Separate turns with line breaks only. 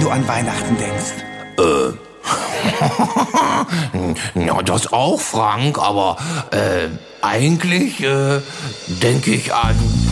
du an Weihnachten denkst.
Ja, das auch, Frank, aber eigentlich denke ich an